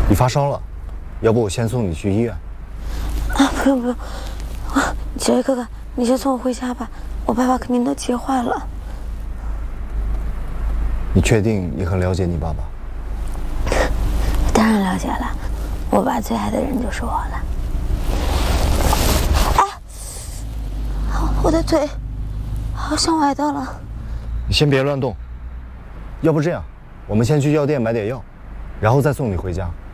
你发烧了，要不我先送你去医院？ 啊，不用不用，杰瑞哥哥，你先送我回家吧，我爸爸肯定都急坏了。 你确定你很了解你爸爸？ 当然了解了，我爸最爱的人就是我了。哎，我的腿好像崴到了。 你先别乱动，要不这样，我们先去药店买点药，然后再送你回家。